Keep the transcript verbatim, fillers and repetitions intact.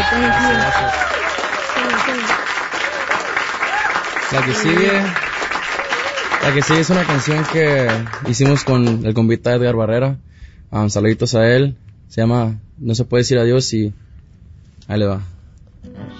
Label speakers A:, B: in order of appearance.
A: La que sigue, la que sigue es una canción que hicimos con el convita Edgar Barrera. Um, saluditos a él. Se llama No se puede decir adiós y ahí le va.